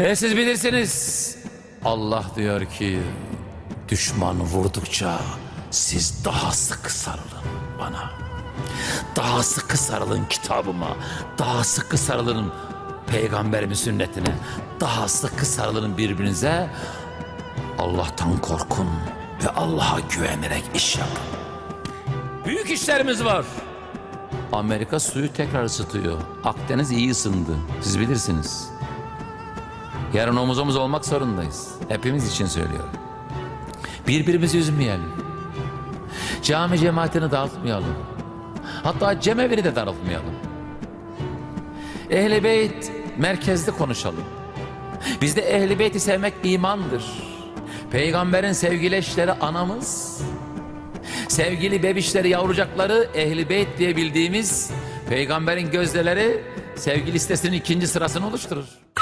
Siz bilirsiniz. Allah diyor ki düşman vurdukça siz daha sıkı sarılın bana. Daha sıkı sarılın kitabıma. Daha sıkı sarılın peygamberimin sünnetine. Daha sıkı sarılın birbirinize. Allah'tan korkun ve Allah'a güvenerek iş yapın. Büyük işlerimiz var. Amerika suyu tekrar ısıtıyor. Akdeniz iyi ısındı. Siz bilirsiniz. Yarın omuz omuz olmak zorundayız. Hepimiz için söylüyorum. Birbirimizi üzmeyelim. Cami cemaatini dağıtmayalım. Hatta cemevini de daraltmayalım. Ehl-i Beyt merkezli konuşalım. Bizde Ehl-i Beyt'i sevmek imandır. Peygamberin sevgili eşleri anamız, sevgili bebişleri, yavrucakları Ehl-i Beyt diye bildiğimiz peygamberin gözdeleri sevgi listesinin 2. sırasını oluşturur.